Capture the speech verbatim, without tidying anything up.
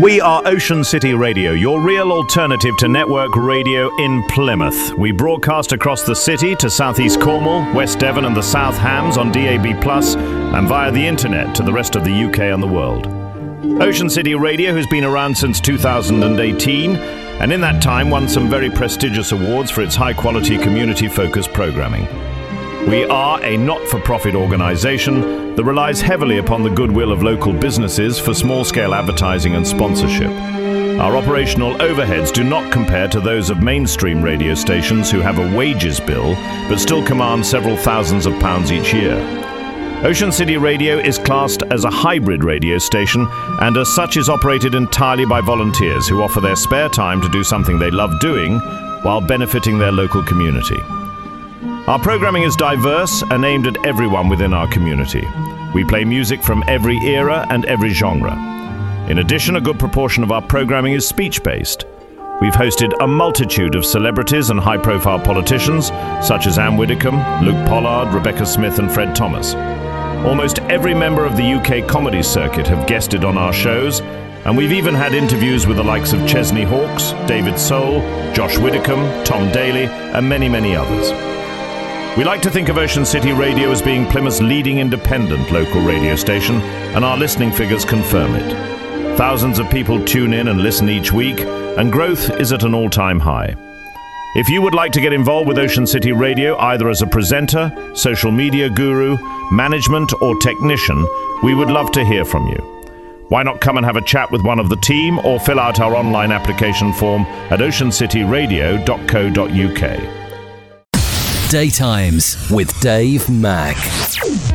We are Ocean City Radio, your real alternative to network radio in Plymouth. We broadcast across the city to southeast Cornwall, West Devon and the South Hams on D A B plus, and via the internet to the rest of the U K and the world. Ocean City Radio has been around since two thousand eighteen, and in that time won some very prestigious awards for its high-quality community-focused programming. We are a not-for-profit organisation that relies heavily upon the goodwill of local businesses for small-scale advertising and sponsorship. Our operational overheads do not compare to those of mainstream radio stations who have a wages bill but still command several thousands of pounds each year. Ocean City Radio is classed as a hybrid radio station and as such is operated entirely by volunteers who offer their spare time to do something they love doing while benefiting their local community. Our programming is diverse and aimed at everyone within our community. We play music from every era and every genre. In addition, a good proportion of our programming is speech-based. We've hosted a multitude of celebrities and high-profile politicians, such as Anne Widdecombe, Luke Pollard, Rebecca Smith and Fred Thomas. Almost every member of the U K comedy circuit have guested on our shows, and we've even had interviews with the likes of Chesney Hawkes, David Soul, Josh Widdicombe, Tom Daly, and many, many others. We like to think of Ocean City Radio as being Plymouth's leading independent local radio station, and our listening figures confirm it. Thousands of people tune in and listen each week, and growth is at an all-time high. If you would like to get involved with Ocean City Radio, either as a presenter, social media guru, management, or technician, we would love to hear from you. Why not come and have a chat with one of the team, or fill out our online application form at ocean city radio dot co dot uk. Daytimes with Dave Mack.